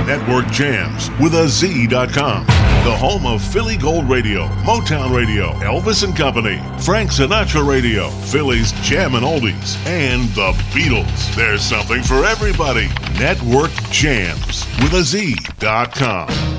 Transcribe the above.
Network Jams with a Z.com. The home of Philly Gold Radio, Motown Radio, Elvis and Company, Frank Sinatra Radio, Philly's Jammin' Oldies, and the Beatles. There's something for everybody. Network Jams with a Z.com.